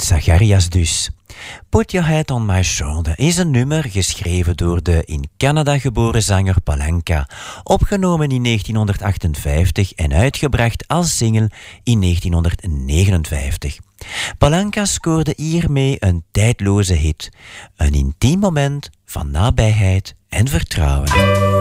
Zacharias dus. Put Your Head on My Shoulder is een nummer geschreven door de in Canada geboren zanger Palanca, opgenomen in 1958 en uitgebracht als single in 1959. Palanca scoorde hiermee een tijdloze hit, een intiem moment van nabijheid en vertrouwen.